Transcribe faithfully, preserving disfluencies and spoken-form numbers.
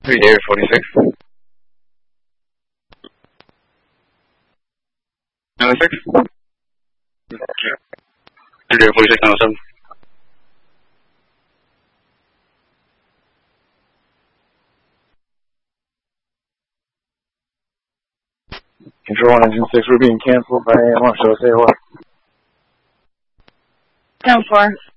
three David forty-six. nine six. three David forty-six, nine seven. Control one engine six, we're being canceled by Marshall. Say what? ten four.